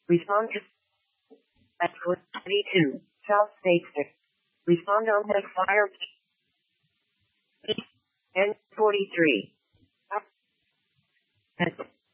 Respond to at 22. South State Street. Respond on the fire. N43.